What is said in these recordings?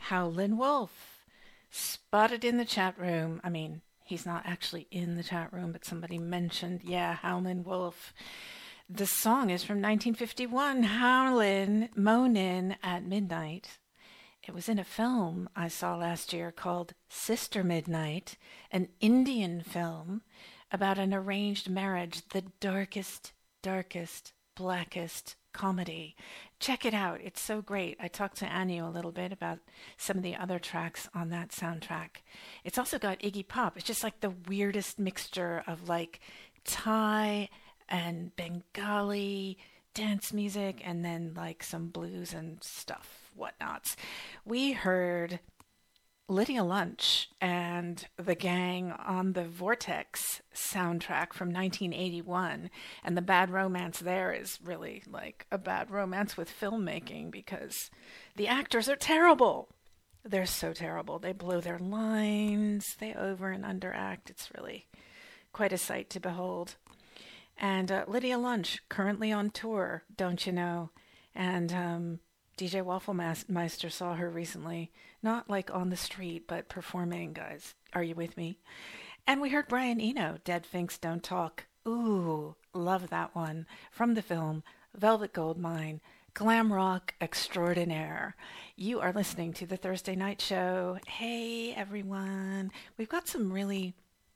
Howlin' Wolf. Spotted in the chat room. I mean, he's not actually in the chat room, but somebody mentioned, yeah, Howlin' Wolf. The song is from 1951, Howlin' Moanin' at Midnight. It was in a film I saw last year called Sister Midnight, an Indian film about an arranged marriage, the darkest, darkest, blackest comedy. Check it out. It's so great. I talked to Anu a little bit about some of the other tracks on that soundtrack. It's also got Iggy Pop. It's just like the weirdest mixture of like Thai and Bengali dance music and then like some blues and stuff, whatnots. We heard Lydia Lunch and the gang on the Vortex soundtrack from 1981. And the bad romance there is really like a bad romance with filmmaking because the actors are terrible. They're so terrible. They blow their lines, they over and underact. It's really quite a sight to behold. And Lydia Lunch, currently on tour, don't you know? And DJ Wafflemeister saw her recently, not like on the street, but performing, guys. Are you with me? And we heard Brian Eno, Dead Finks Don't Talk. Ooh, love that one. From the film Velvet Goldmine, glam rock extraordinaire. You are listening to the Thursday Night Show. Hey, everyone. We've got some really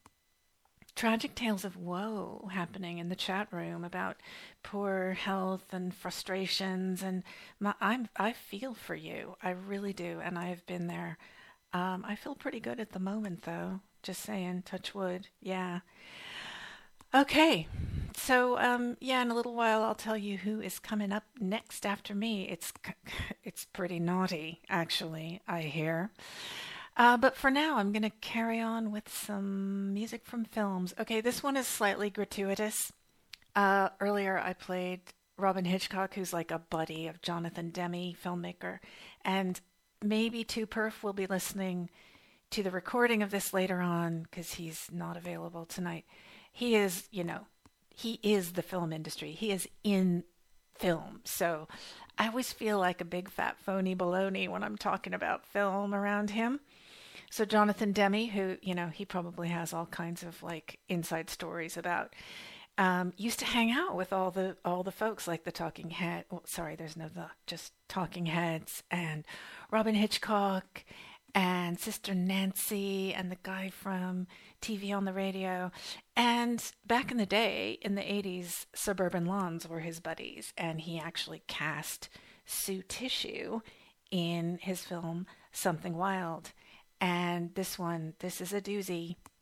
tragic tales of woe happening in the chat room about poor health and frustrations, and I feel for you. I really do, and I have been there. I feel pretty good at the moment, though. Just saying, touch wood. Yeah. Okay. So, yeah, in a little while, I'll tell you who is coming up next after me. It's pretty naughty, actually, I hear. But for now, I'm going to carry on with some music from films. Okay, this one is slightly gratuitous. Earlier, I played Robin Hitchcock, who's like a buddy of Jonathan Demme, filmmaker. And maybe Two Perf will be listening to the recording of this later on because he's not available tonight. He is, he is the film industry. He is in film. So I always feel like a big fat phony baloney when I'm talking about film around him. So Jonathan Demme, who, he probably has all kinds of like inside stories about, used to hang out with all the folks like the Talking Head. Oh, sorry, there's no the, just Talking Heads and Robin Hitchcock and Sister Nancy and the guy from TV on the Radio. And back in the day, in the 80s, Suburban Lawns were his buddies, and he actually cast Sue Tissue in his film Something Wild. And this is a doozy.